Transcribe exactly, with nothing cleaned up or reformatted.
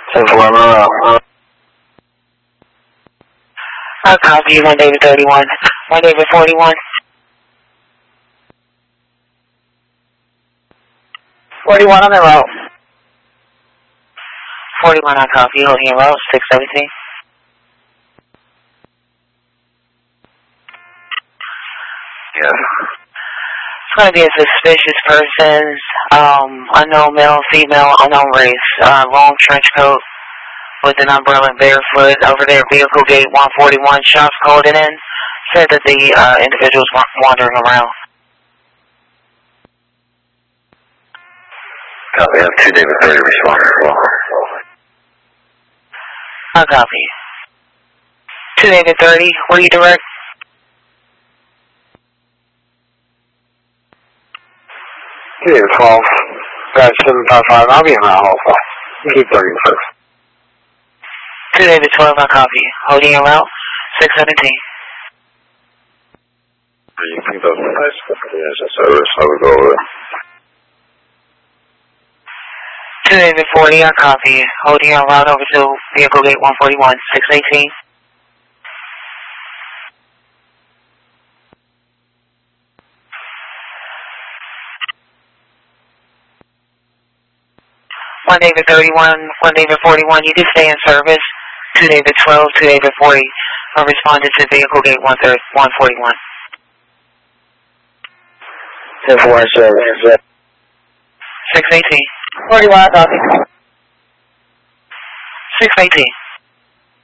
ten four, I'm around. I'll copy you, one David thirty-one. one David forty-one. forty-one on the route. forty-one, I'll copy you, holding your route, six seventeen. Yes. It's going to be a suspicious person, um, unknown male, female, unknown race, uh, long trench coat with an umbrella and barefoot over there, vehicle gate one forty-one, shots called in, said that the uh, individual's wandering around. Copy, I have two David thirty responder as well. I'll copy. two David thirty, where do you direct? two David twelve, Badge seven five five, I'll be in that also. two thirty-six. two David twelve, I'll copy. Holding your route, six seventeen. You think those are nice? Yes, a service, I would go over there. two David forty, I'll copy. Holding your route over to vehicle gate one forty-one, six eighteen. one David thirty-one, one David forty-one, you do stay in service. two David twelve, two David forty, I responded to vehicle gate one forty-one. ten four service. six eighteen. forty-one, copy. six eighteen.